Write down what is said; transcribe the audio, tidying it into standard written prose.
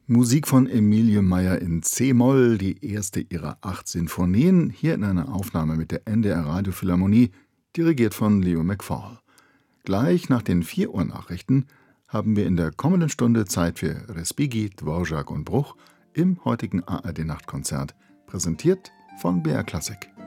Musik von Emilie Meier in C-Moll, die erste ihrer 8 Sinfonien, hier in einer Aufnahme mit der NDR Radiophilharmonie, dirigiert von Leo McFall. Gleich nach den 4 Uhr Nachrichten haben wir in der kommenden Stunde Zeit für Respighi, Dvorak und Bruch im heutigen ARD-Nachtkonzert, präsentiert von BR Classic.